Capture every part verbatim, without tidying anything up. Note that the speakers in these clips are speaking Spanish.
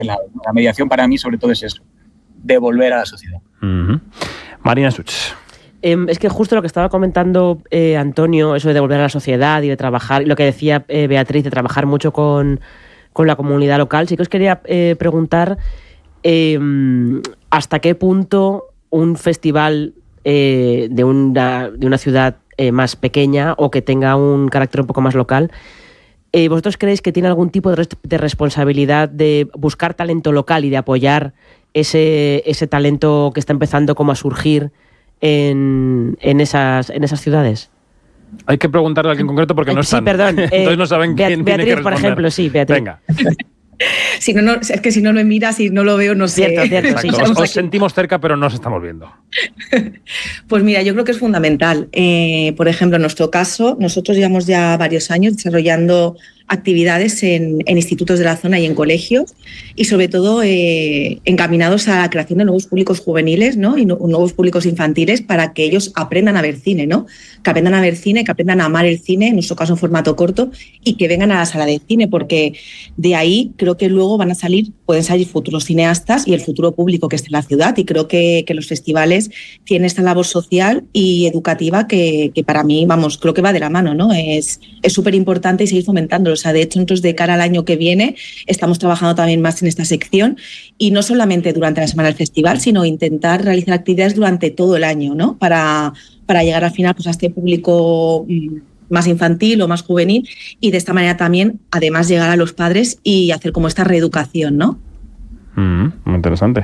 lado, ¿no? La mediación para mí sobre todo es eso, devolver a la sociedad. Uh-huh. Marina Such. Eh, es que justo lo que estaba comentando eh, Antonio, eso de devolver a la sociedad y de trabajar, y lo que decía eh, Beatriz, de trabajar mucho con, con la comunidad local, sí que os quería eh, preguntar eh, hasta qué punto un festival eh, de, una, de una ciudad eh, más pequeña o que tenga un carácter un poco más local, eh, ¿vosotros creéis que tiene algún tipo de, res- de responsabilidad de buscar talento local y de apoyar ese, ese talento que está empezando como a surgir En, en, esas, en esas ciudades? Hay que preguntarle a alguien concreto porque no están. Sí, perdón. Eh, Entonces no saben Beat- quién Beatriz, tiene que por responder. ejemplo, sí, Beatriz. Venga. Si no, no, es que si no lo miras y no lo veo, no sé. Cierto, cierto, Exacto. sí. Os, os sentimos cerca, pero no os estamos viendo. Pues mira, yo creo que es fundamental. Eh, por ejemplo, en nuestro caso, nosotros llevamos ya varios años desarrollando actividades en, en institutos de la zona y en colegios, y sobre todo eh, encaminados a la creación de nuevos públicos juveniles, ¿no? Y no, nuevos públicos infantiles, para que ellos aprendan a ver cine, ¿no? Que aprendan a ver cine, que aprendan a amar el cine, en nuestro caso en formato corto, y que vengan a la sala de cine, porque de ahí creo que luego van a salir, pueden salir futuros cineastas y el futuro público que esté en la ciudad. Y creo que, que los festivales tienen esta labor social y educativa que, que para mí, vamos, creo que va de la mano, ¿no? Es es súper importante y seguir fomentándolo. O sea, de hecho, nosotros de cara al año que viene estamos trabajando también más en esta sección, y no solamente durante la semana del festival, sino intentar realizar actividades durante todo el año, ¿no? Para, para llegar al final pues, a este público más infantil o más juvenil, y de esta manera también, además, llegar a los padres y hacer como esta reeducación, ¿no? Mm, muy interesante.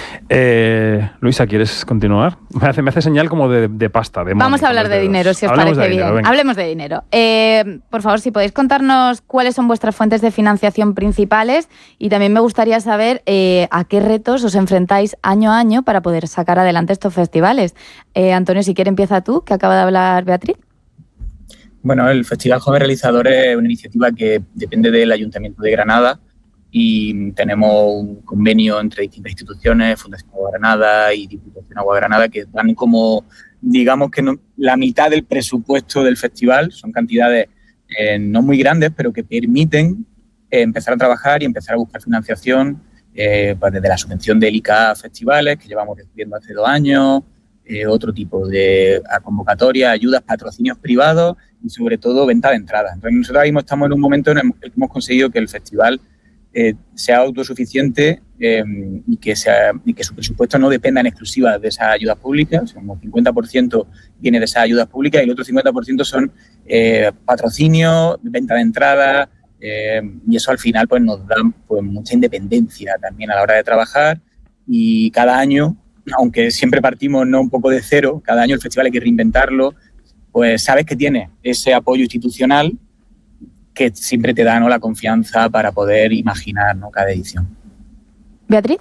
Eh, Luisa, ¿quieres continuar? Me hace, me hace señal como de, de pasta. De Vamos money, a hablar con de los dedos. dinero, si os Hablemos parece de dinero, bien. venga. Hablemos de dinero. Eh, por favor, si podéis contarnos cuáles son vuestras fuentes de financiación principales, y también me gustaría saber eh, a qué retos os enfrentáis año a año para poder sacar adelante estos festivales. Eh, Antonio, si quieres empieza tú, que acaba de hablar Beatriz. Bueno, el Festival Joven Realizador es una iniciativa que depende del Ayuntamiento de Granada, y tenemos un convenio entre distintas instituciones, Fundación Agua Granada y Diputación Agua Granada, que dan como, digamos que no, la mitad del presupuesto del festival. Son cantidades eh, no muy grandes, pero que permiten eh, empezar a trabajar y empezar a buscar financiación, eh, pues desde la subvención del I C A Festivales, que llevamos recibiendo hace dos años, eh, otro tipo de convocatoria, ayudas, patrocinios privados y sobre todo venta de entradas. Entonces nosotros ahora mismo estamos en un momento en el que hemos conseguido que el festival Eh, sea autosuficiente eh, y, que sea, y que su presupuesto no dependa en exclusiva de esas ayudas públicas. O sea, como cincuenta por ciento viene de esas ayudas públicas y el otro cincuenta por ciento son eh, patrocinios, venta de entradas, eh, y eso al final pues, nos da pues, mucha independencia también a la hora de trabajar. Y cada año, aunque siempre partimos no un poco de cero, cada año el festival hay que reinventarlo, pues sabes que tiene ese apoyo institucional que siempre te da, ¿no?, la confianza para poder imaginar, ¿no?, cada edición. Beatriz.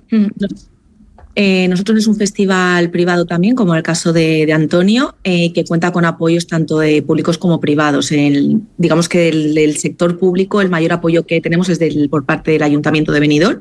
Eh, nosotros es un festival privado también, como el caso de, de Antonio, eh, que cuenta con apoyos tanto de públicos como privados. El, digamos que el, el sector público, el mayor apoyo que tenemos es del, por parte del Ayuntamiento de Benidorm.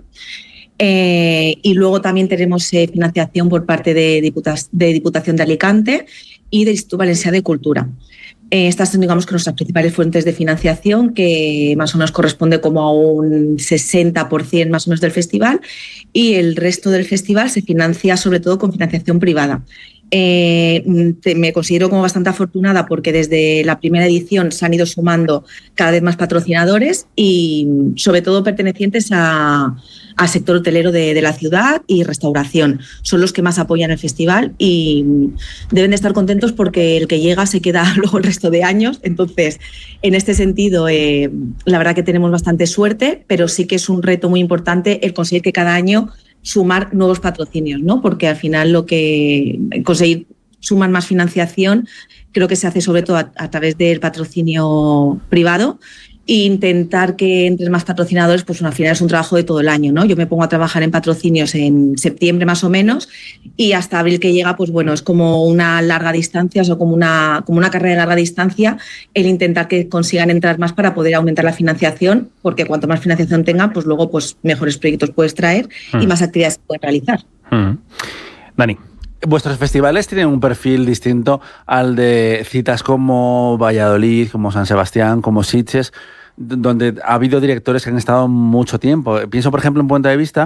Eh, y luego también tenemos eh, financiación por parte de, Diputas, de Diputación de Alicante y del Instituto Valencià de Cultura. Eh, estas son, digamos, que nuestras principales fuentes de financiación, que más o menos corresponde como a un sesenta por ciento más o menos del festival, y el resto del festival se financia sobre todo con financiación privada. Eh, te, me considero como bastante afortunada porque desde la primera edición se han ido sumando cada vez más patrocinadores y sobre todo pertenecientes a, al sector hotelero de, de la ciudad y restauración. Son los que más apoyan el festival y deben de estar contentos porque el que llega se queda luego el resto de años. Entonces, en este sentido, eh, la verdad que tenemos bastante suerte, pero sí que es un reto muy importante el conseguir que cada año sumar nuevos patrocinios, ¿no? Porque al final lo que conseguir sumar más financiación creo que se hace sobre todo a, a través del patrocinio privado, e intentar que entren más patrocinadores, pues al final es un trabajo de todo el año, ¿no? Yo me pongo a trabajar en patrocinios en septiembre más o menos y hasta abril que llega, pues bueno, es como una larga distancia, o como una, como una carrera de larga distancia el intentar que consigan entrar más para poder aumentar la financiación, porque cuanto más financiación tengan, pues luego pues mejores proyectos puedes traer mm. y más actividades puedes realizar. Mm. Dani. Vuestros festivales tienen un perfil distinto al de citas como Valladolid, como San Sebastián, como Sitges. donde ha habido directores que han estado mucho tiempo. Pienso, por ejemplo, en Punto de Vista,